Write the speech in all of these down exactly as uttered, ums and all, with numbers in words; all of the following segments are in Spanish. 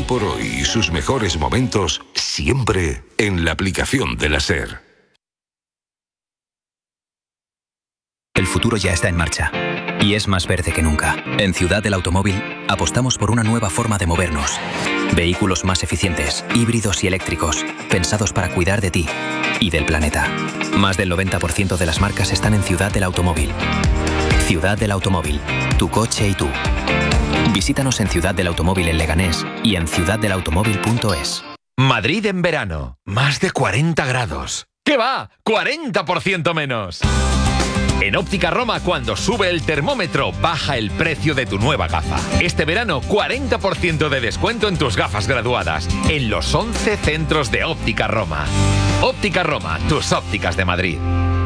por hoy y sus mejores momentos siempre en la aplicación de la SER. El futuro ya está en marcha y es más verde que nunca. En Ciudad del Automóvil apostamos por una nueva forma de movernos. Vehículos más eficientes, híbridos y eléctricos, pensados para cuidar de ti y del planeta. Más del noventa por ciento de las marcas están en Ciudad del Automóvil. Ciudad del Automóvil, tu coche y tú. Visítanos en Ciudad del Automóvil en Leganés y en ciudad del automóvil punto es. Madrid en verano, más de cuarenta grados. ¿Qué va? ¡cuarenta por ciento menos! En Óptica Roma, cuando sube el termómetro, baja el precio de tu nueva gafa. Este verano, cuarenta por ciento de descuento en tus gafas graduadas, en los once centros de Óptica Roma. Óptica Roma, tus ópticas de Madrid.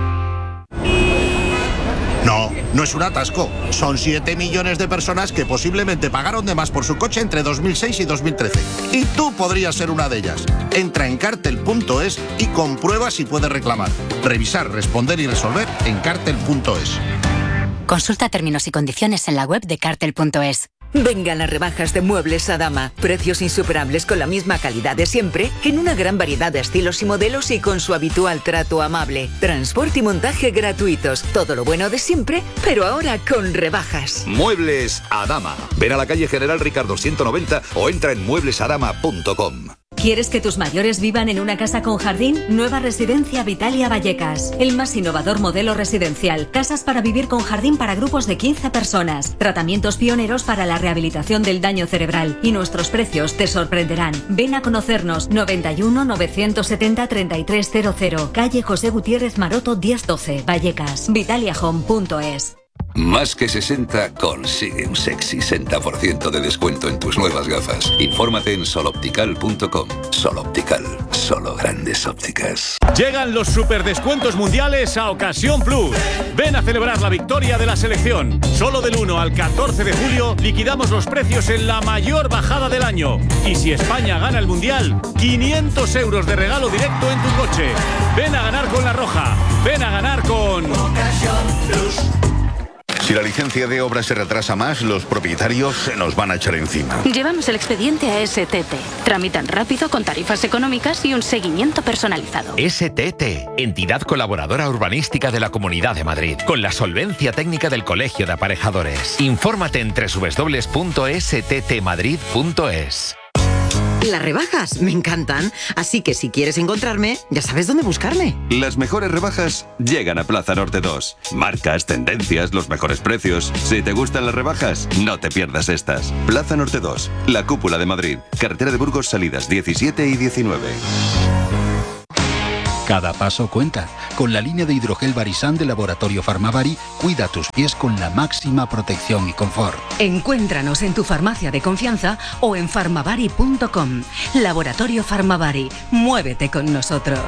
No, no es un atasco. Son siete millones de personas que posiblemente pagaron de más por su coche entre dos mil seis y dos mil trece. Y tú podrías ser una de ellas. Entra en cartel punto es y comprueba si puedes reclamar. Revisar, responder y resolver en cartel punto es. Consulta términos y condiciones en la web de cartel punto es. Vengan las rebajas de Muebles Adama. Precios insuperables con la misma calidad de siempre, en una gran variedad de estilos y modelos y con su habitual trato amable. Transporte y montaje gratuitos. Todo lo bueno de siempre, pero ahora con rebajas. Muebles Adama. Ven a la calle General Ricardo ciento noventa o entra en muebles adama punto com. ¿Quieres que tus mayores vivan en una casa con jardín? Nueva Residencia Vitalia Vallecas. El más innovador modelo residencial. Casas para vivir con jardín para grupos de quince personas. Tratamientos pioneros para la rehabilitación del daño cerebral. Y nuestros precios te sorprenderán. Ven a conocernos. noventa y uno, novecientos setenta, treinta y tres cero cero. Calle José Gutiérrez Maroto diez doce. Vallecas. vitalia home punto es. Más que sesenta consigue un sexy sesenta por ciento de descuento en tus nuevas gafas. Infórmate en sol optical punto com. Sol Optical, solo grandes ópticas. Llegan los superdescuentos mundiales a Ocasión Plus. Ven a celebrar la victoria de la selección. Solo del uno al catorce de julio liquidamos los precios en la mayor bajada del año. Y si España gana el mundial, quinientos euros de regalo directo en tu coche. Ven a ganar con La Roja. Ven a ganar con Ocasión Plus. Si la licencia de obra se retrasa más, los propietarios se nos van a echar encima. Llevamos el expediente a S T T. Tramitan rápido, con tarifas económicas y un seguimiento personalizado. S T T, entidad colaboradora urbanística de la Comunidad de Madrid, con la solvencia técnica del Colegio de Aparejadores. Infórmate en doble u doble u doble u punto s t t madrid punto es. Las rebajas me encantan, así que si quieres encontrarme, ya sabes dónde buscarme. Las mejores rebajas llegan a Plaza Norte dos. Marcas, tendencias, los mejores precios. Si te gustan las rebajas, no te pierdas estas. Plaza Norte dos, la cúpula de Madrid. Carretera de Burgos, salidas diecisiete y diecinueve. Cada paso cuenta. Con la línea de hidrogel Barisan de Laboratorio Farmavari, cuida tus pies con la máxima protección y confort. Encuéntranos en tu farmacia de confianza o en farmavari punto com. Laboratorio Farmavari. Muévete con nosotros.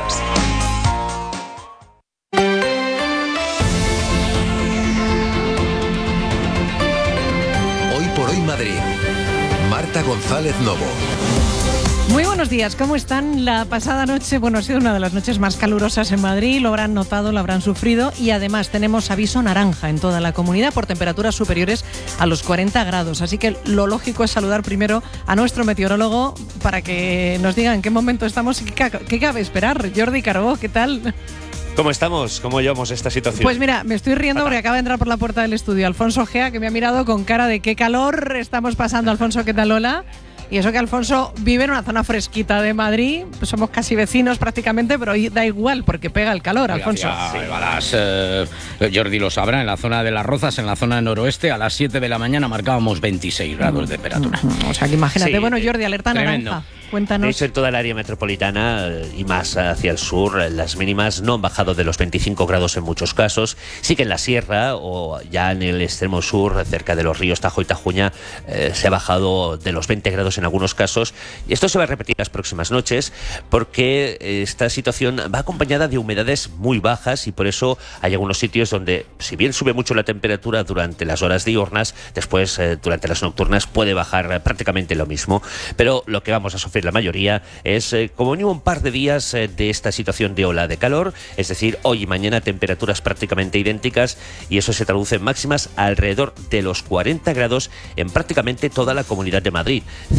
Hoy por hoy Madrid. Marta González Novo. Muy buenos días, ¿cómo están? La pasada noche, bueno, ha sido una de las noches más calurosas en Madrid, lo habrán notado, lo habrán sufrido y además tenemos aviso naranja en toda la comunidad por temperaturas superiores a los cuarenta grados, así que lo lógico es saludar primero a nuestro meteorólogo para que nos diga en qué momento estamos y qué, qué cabe esperar. Jordi Carbó, ¿qué tal? ¿Cómo estamos? ¿Cómo llevamos esta situación? Pues mira, me estoy riendo porque acaba de entrar por la puerta del estudio Alfonso Gea, que me ha mirado con cara de qué calor estamos pasando. Alfonso, ¿qué tal? Hola. Y eso que Alfonso vive en una zona fresquita de Madrid, pues somos casi vecinos prácticamente, pero da igual porque pega el calor, Alfonso. Sí, a las, eh, Jordi lo sabrá, en la zona de Las Rozas, en la zona noroeste, a las siete de la mañana marcábamos veintiséis grados de temperatura. O sea que imagínate, Sí, bueno, Jordi, alerta tremendo. naranja. Cuéntanos. De hecho, en toda el área metropolitana y más hacia el sur, las mínimas no han bajado de los veinticinco grados en muchos casos. Sí que en la sierra o ya en el extremo sur, cerca de los ríos Tajo y Tajuña, eh, se ha bajado de los veinte grados en algunos casos. Y esto se va a repetir las próximas noches porque esta situación va acompañada de humedades muy bajas y por eso hay algunos sitios donde, si bien sube mucho la temperatura durante las horas diurnas, después eh, durante las nocturnas puede bajar prácticamente lo mismo. Pero lo que vamos a sufrir la mayoría es eh, como mínimo un par de días eh, de esta situación de ola de calor, es decir, hoy y mañana temperaturas prácticamente idénticas y eso se traduce en máximas alrededor de los cuarenta grados en prácticamente toda la Comunidad de Madrid. Cerca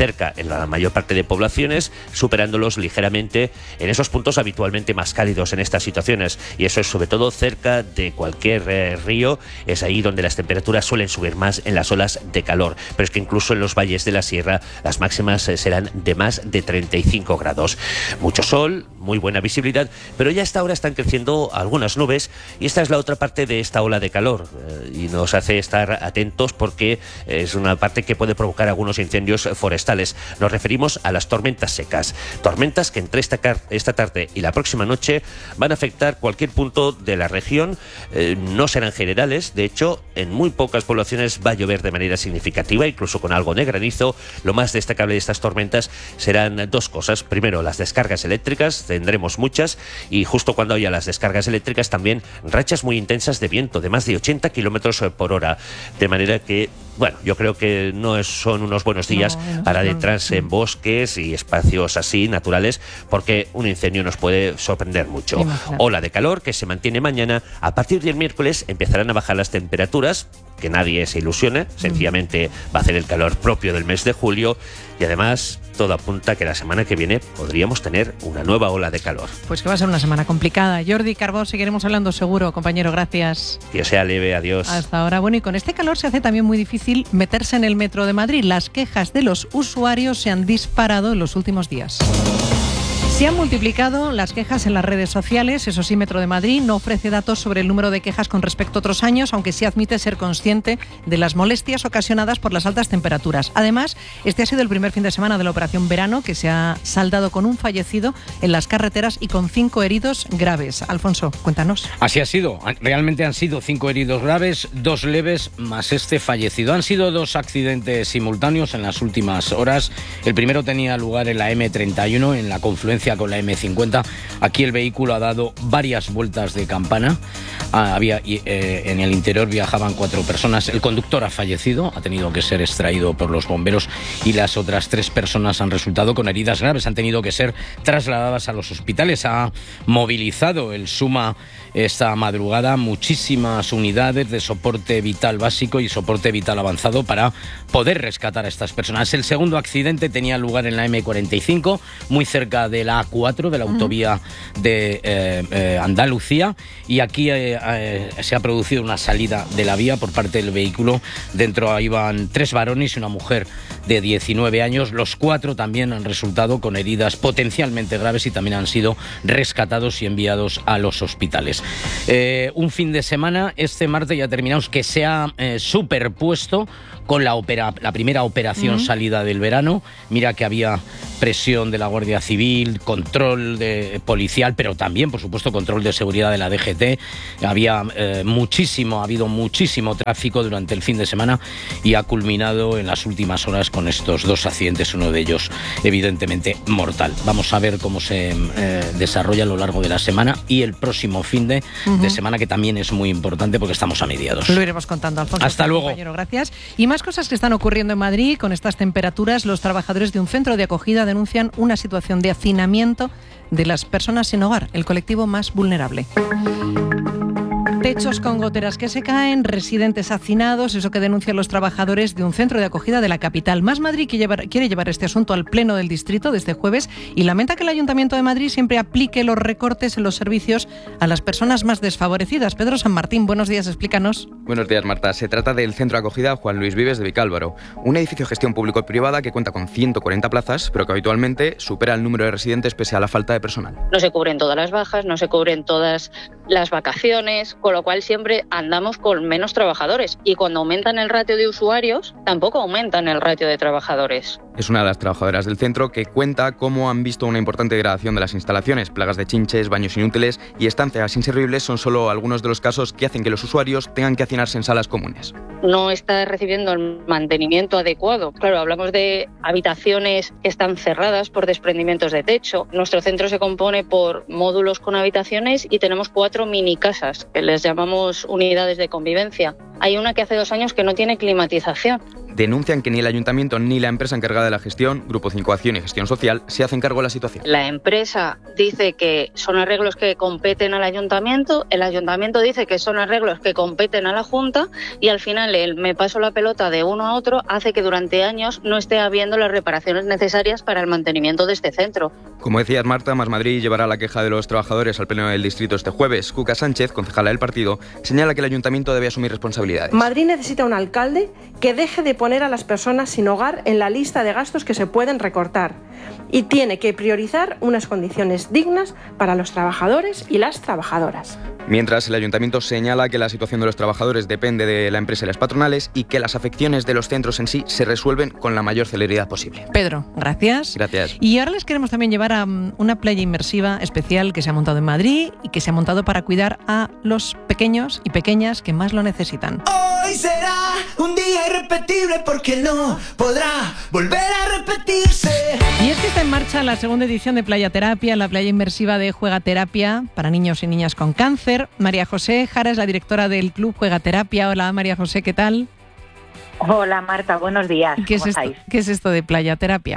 cerca en la mayor parte de poblaciones, superándolos ligeramente en esos puntos habitualmente más cálidos en estas situaciones, y eso es sobre todo cerca de cualquier eh, río. Es ahí donde las temperaturas suelen subir más en las olas de calor, pero es que incluso en los valles de la sierra las máximas eh, serán de más de treinta y cinco grados. Mucho sol, muy buena visibilidad, pero ya a esta hora están creciendo algunas nubes, y esta es la otra parte de esta ola de calor, eh, y nos hace estar atentos porque es una parte que puede provocar algunos incendios forestales. Nos referimos a las tormentas secas, tormentas que entre esta, esta tarde y la próxima noche van a afectar cualquier punto de la región. Eh, no serán generales, de hecho en muy pocas poblaciones va a llover de manera significativa, incluso con algo de granizo. Lo más destacable de estas tormentas serán dos cosas: primero, las descargas eléctricas, tendremos muchas, y justo cuando haya las descargas eléctricas también rachas muy intensas de viento de más de ochenta kilómetros por hora, de manera que, bueno, yo creo que no es, son unos buenos días no, no, para adentrarse no. en bosques y espacios así naturales, porque un incendio nos puede sorprender mucho. Imagínate. Ola de calor que se mantiene mañana. A partir del miércoles empezarán a bajar las temperaturas, que nadie se ilusione, sencillamente va a hacer el calor propio del mes de julio, y además todo apunta que la semana que viene podríamos tener una nueva ola de calor. Pues que va a ser una semana complicada. Jordi Carbó, seguiremos hablando seguro, compañero, gracias. Que sea leve, adiós. Hasta ahora. Bueno, y con este calor se hace también muy difícil meterse en el metro de Madrid. Las quejas de los usuarios se han disparado en los últimos días. Se han multiplicado las quejas en las redes sociales. Eso sí, Metro de Madrid no ofrece datos sobre el número de quejas con respecto a otros años, aunque sí admite ser consciente de las molestias ocasionadas por las altas temperaturas. Además, este ha sido el primer fin de semana de la operación verano, que se ha saldado con un fallecido en las carreteras y con cinco heridos graves. Alfonso, cuéntanos. Así ha sido. Realmente han sido cinco heridos graves, dos leves más este fallecido. Han sido dos accidentes simultáneos en las últimas horas. El primero tenía lugar en la eme treinta y uno, en la confluencia con la eme cincuenta. Aquí el vehículo ha dado varias vueltas de campana. Ah, había, eh, en el interior viajaban cuatro personas. El conductor ha fallecido, ha tenido que ser extraído por los bomberos, y las otras tres personas han resultado con heridas graves. Han tenido que ser trasladadas a los hospitales. Ha movilizado el SUMA esta madrugada muchísimas unidades de soporte vital básico y soporte vital avanzado para poder rescatar a estas personas. El segundo accidente tenía lugar en la eme cuarenta y cinco, muy cerca de la a cuatro, de la autovía de eh, eh, Andalucía, y aquí eh, eh, se ha producido una salida de la vía por parte del vehículo. Dentro iban tres varones y una mujer de diecinueve años. Los cuatro también han resultado con heridas potencialmente graves y también han sido rescatados y enviados a los hospitales. Eh, un fin de semana, este martes ya terminamos, que se ha eh, superpuesto con la, opera, la primera operación uh-huh. salida del verano. Mira que había presión de la Guardia Civil, control de, policial, pero también, por supuesto, control de seguridad de la D G T. Había eh, muchísimo, ha habido muchísimo tráfico durante el fin de semana, y ha culminado en las últimas horas con estos dos accidentes, uno de ellos evidentemente mortal. Vamos a ver cómo se eh, desarrolla a lo largo de la semana y el próximo fin de, uh-huh. de semana, que también es muy importante porque estamos a mediados. Lo iremos contando, Alfonso. Hasta luego. Compañero, gracias. Y más cosas que están ocurriendo en Madrid con estas temperaturas. Los trabajadores de un centro de acogida denuncian una situación de hacinamiento de las personas sin hogar, el colectivo más vulnerable. Techos con goteras que se caen, residentes hacinados, eso que denuncian los trabajadores de un centro de acogida de la capital. Más Madrid quiere llevar, quiere llevar este asunto al Pleno del Distrito de este jueves, y lamenta que el Ayuntamiento de Madrid siempre aplique los recortes en los servicios a las personas más desfavorecidas. Pedro San Martín, buenos días, explícanos. Buenos días, Marta. Se trata del centro de acogida Juan Luis Vives de Vicálvaro, un edificio de gestión público-privada que cuenta con ciento cuarenta plazas, pero que habitualmente supera el número de residentes pese a la falta de personal. No se cubren todas las bajas, no se cubren todas las vacaciones, con lo cual siempre andamos con menos trabajadores, y cuando aumentan el ratio de usuarios tampoco aumentan el ratio de trabajadores. Es una de las trabajadoras del centro que cuenta cómo han visto una importante degradación de las instalaciones. Plagas de chinches, baños inútiles y estancias inservibles son solo algunos de los casos que hacen que los usuarios tengan que hacinarse en salas comunes. No está recibiendo el mantenimiento adecuado. Claro, hablamos de habitaciones que están cerradas por desprendimientos de techo. Nuestro centro se compone por módulos con habitaciones y tenemos cuatro mini casas, que les llamamos unidades de convivencia. Hay una que hace dos años que no tiene climatización. Denuncian que ni el ayuntamiento ni la empresa encargada de la gestión, Grupo cinco Acción y Gestión Social, se hacen cargo de la situación. La empresa dice que son arreglos que competen al ayuntamiento, el ayuntamiento dice que son arreglos que competen a la Junta y al final el me paso la pelota de uno a otro hace que durante años no esté habiendo las reparaciones necesarias para el mantenimiento de este centro. Como decías, Marta, Más Madrid llevará la queja de los trabajadores al Pleno del Distrito este jueves. Cuca Sánchez, concejala del partido, señala que el ayuntamiento debe asumir responsabilidades. Madrid necesita un alcalde que deje de poner a las personas sin hogar en la lista de gastos que se pueden recortar y tiene que priorizar unas condiciones dignas para los trabajadores y las trabajadoras. Mientras, el ayuntamiento señala que la situación de los trabajadores depende de la empresa y las patronales y que las afecciones de los centros en sí se resuelven con la mayor celeridad posible. Pedro, gracias. Gracias. Y ahora les queremos también llevar a um, una playa inmersiva especial que se ha montado en Madrid y que se ha montado para cuidar a los pequeños y pequeñas que más lo necesitan. Hoy será un día irrepetible porque no podrá volver a repetirse. Y es que está en marcha la segunda edición de Playa Terapia, la playa inmersiva de Juegaterapia para niños y niñas con cáncer. María José Jara es la directora del Club Juegaterapia. Hola María José, ¿qué tal? Hola Marta, buenos días. ¿Qué es ¿Cómo esto, estáis? ¿Qué es esto de Playa Terapia?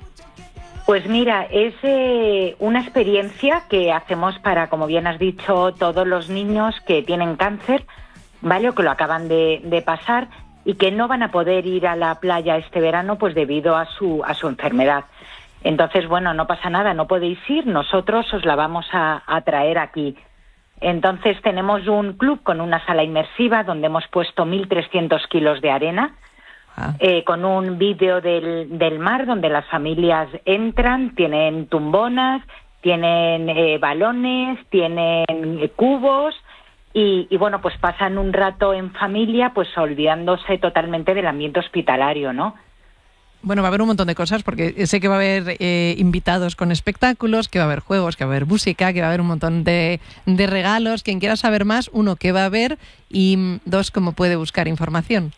Pues mira, es eh, una experiencia que hacemos para, como bien has dicho, todos los niños que tienen cáncer, ¿vale? O que lo acaban de, de pasar y que no van a poder ir a la playa este verano pues debido a su, a su enfermedad. Entonces, bueno, no pasa nada, no podéis ir, nosotros os la vamos a, a traer aquí. Entonces tenemos un club con una sala inmersiva donde hemos puesto mil trescientos kilos de arena, ah. eh, con un vídeo del, del mar donde las familias entran, tienen tumbonas, tienen eh, balones, tienen eh, cubos y, y bueno, pues pasan un rato en familia pues olvidándose totalmente del ambiente hospitalario, ¿no? Bueno, va a haber un montón de cosas porque sé que va a haber eh, invitados con espectáculos, que va a haber juegos, que va a haber música, que va a haber un montón de, de regalos. Quien quiera saber más, uno, ¿qué va a haber? Y dos, ¿cómo puede buscar información?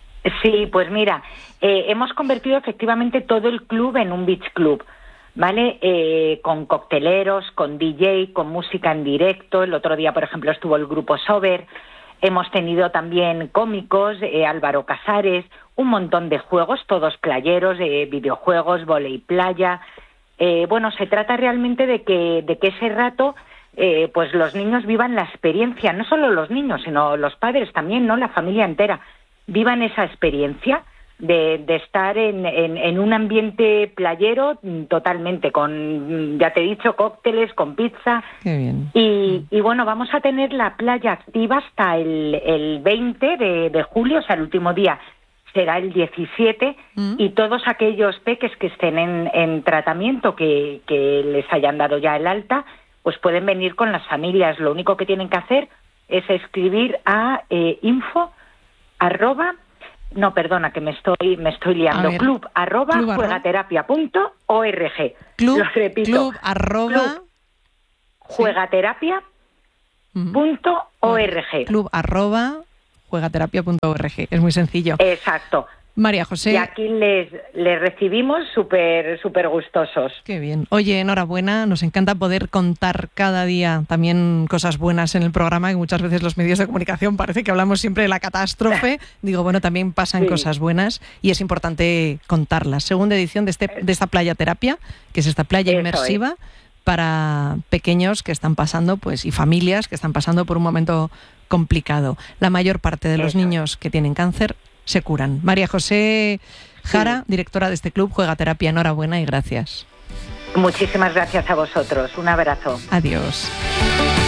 Sí, pues mira, eh, hemos convertido efectivamente todo el club en un beach club, ¿vale? Eh, con cocteleros, con D J, con música en directo. El otro día, por ejemplo, estuvo el grupo Sober. Hemos tenido también cómicos, eh, Álvaro Casares, un montón de juegos, todos playeros, eh, videojuegos, vóley playa. Eh, bueno, se trata realmente de que, de que ese rato eh, pues los niños vivan la experiencia, no solo los niños, sino los padres también, ¿no? La familia entera, vivan esa experiencia de, de estar en, en, en un ambiente playero totalmente, con, ya te he dicho, cócteles, con pizza. Qué bien. Y, y bueno, vamos a tener la playa activa hasta el, el veinte de, de julio, o sea, el último día será el diecisiete, mm. y todos aquellos peques que estén en, en tratamiento, que, que les hayan dado ya el alta, pues pueden venir con las familias. Lo único que tienen que hacer es escribir a eh, info arroba No, perdona, que me estoy me estoy liando. Club arroba club juegaterapia punto org. Club, Lo repito. Club arroba club juegaterapia punto org. Club arroba juegaterapia punto org. Es muy sencillo. Exacto. María José. Y aquí les, les recibimos súper súper gustosos. Qué bien. Oye, enhorabuena. Nos encanta poder contar cada día también cosas buenas en el programa, que muchas veces los medios de comunicación parece que hablamos siempre de la catástrofe. Digo, bueno, también pasan sí. cosas buenas y es importante contarlas. Segunda edición de, este, de esta playa terapia, que es esta playa Eso inmersiva es. para pequeños que están pasando, pues, y familias que están pasando por un momento complicado. La mayor parte de Eso. los niños que tienen cáncer se curan. María José Jara, sí. directora de este club Juegaterapia, enhorabuena y gracias. Muchísimas gracias a vosotros. Un abrazo. Adiós.